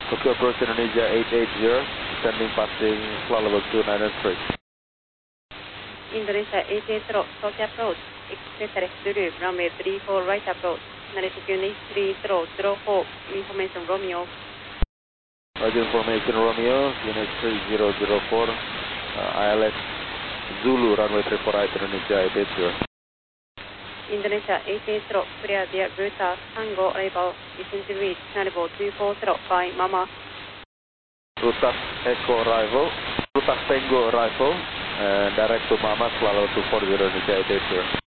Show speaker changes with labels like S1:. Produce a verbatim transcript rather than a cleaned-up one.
S1: Tokyo approach Indonesia eight eight zero, descending passing flight level two nine three.
S2: Indonesia eight eight zero, Tokyo approach, expect Zulu, runway three four right approach, Narita three zero zero four, information Romeo.
S1: Roger, information Romeo, unit three zero zero four, uh, I L S Zulu, runway three four right, Indonesia eight eight zero.
S2: Indonesia eight eight zero, clear the Buta, Tango arrival, descent reach, level two four zero by Mama.
S1: Rutas Echo arrival, Rutas Tango arrival, and direct to Mama, Swallow two four zero, Indonesia eight eight zero.